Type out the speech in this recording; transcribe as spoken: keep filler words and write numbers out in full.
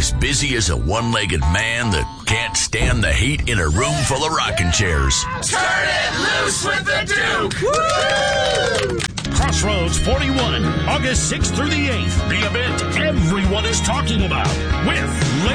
as busy as a one-legged man that can't stand the heat in a room full of rocking chairs. Turn it loose with the Duke! Woo! Crossroads forty-one, August sixth through the eighth. The event everyone is talking about with